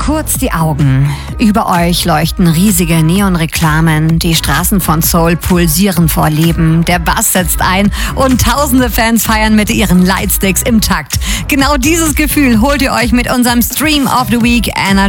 kurz die Augen. Über euch leuchten riesige Neonreklamen. Die Straßen von Seoul pulsieren vor Leben. Der Bass setzt ein und tausende Fans feiern mit ihren Lightsticks im Takt. Genau dieses Gefühl holt ihr euch mit unserem Stream of the Week Energy